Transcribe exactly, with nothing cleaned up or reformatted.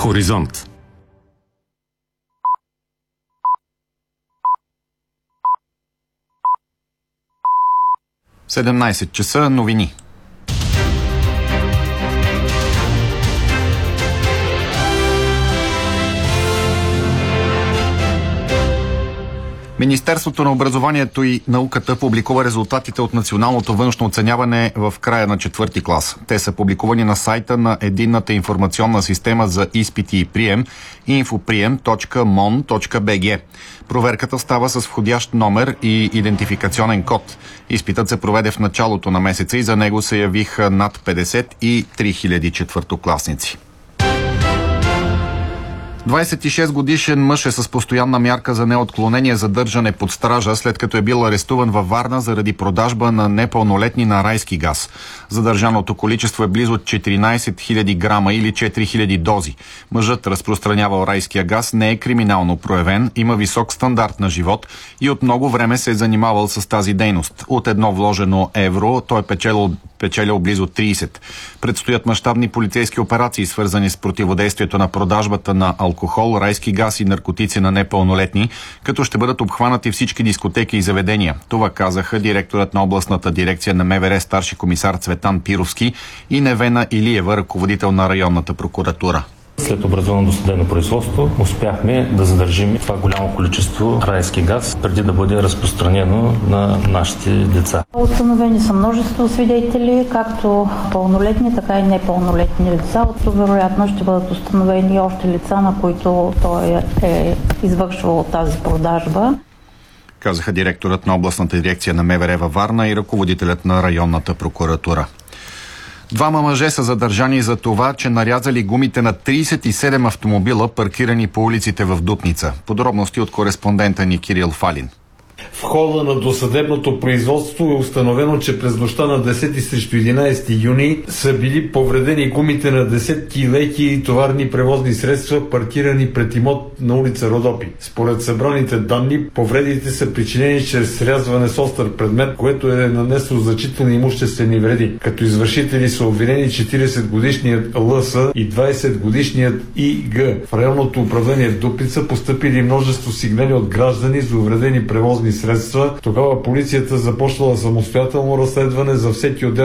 Хоризонт. седемнайсет часа, новини. Министерството на образованието и науката публикува резултатите от националното външно оценяване в края на четвърти клас. Те са публикувани на сайта на Единната информационна система за изпити и прием инфоприем точка мон точка би джи. Проверката става с входящ номер и идентификационен код. Изпитът се проведе в началото на месеца и за него се явиха над петдесет и три хиляди четвъртокласници. двайсет и шест годишен мъж е с постоянна мярка за неотклонение задържане под стража, след като е бил арестуван във Варна заради продажба на непълнолетни на райски газ. Задържаното количество е близо четиринайсет хиляди грама или четири хиляди дози. Мъжът, разпространявал райския газ, не е криминално проявен, има висок стандарт на живот и от много време се е занимавал с тази дейност. От едно вложено евро той е печелил печелил близо трийсет. Предстоят мащабни полицейски операции, свързани с противодействието на продажбата на алкохол, райски газ и наркотици на непълнолетни, като ще бъдат обхванати всички дискотеки и заведения. Това казаха директорът на областната дирекция на МВР старши комисар Цветан Пировски и Невена Илиева, ръководител на районната прокуратура. След образувано досъдебно производство успяхме да задържим това голямо количество райски газ, преди да бъде разпространено на нашите деца. Установени са множество свидетели, както пълнолетни, така и непълнолетни лица. Вероятно ще бъдат установени още лица, на които той е извършвал тази продажба. Казаха директорът на областната дирекция на МВР във Варна и ръководителят на районната прокуратура. Двама мъже са задържани за това, че нарязали гумите на трийсет и седем автомобила, паркирани по улиците в Дупница. Подробности от кореспондента ни Кирил Фалин. В хода на досъдебното производство е установено, че през нощта на десети срещу единайсети юни са били повредени гумите на десетки леки и товарни превозни средства, паркирани пред имот на улица Родопи. Според събраните данни, повредите са причинени чрез срязване с остър предмет, което е нанесло значителни имуществени вреди. Като извършители са обвинени четирийсетгодишният ЛС и двайсетгодишният ИГ. В районното управление в Дупница постъпили множество сигнали от граждани за увредени превозни средства. Тогава полицията започнала самостоятелно разследване за всеки отдел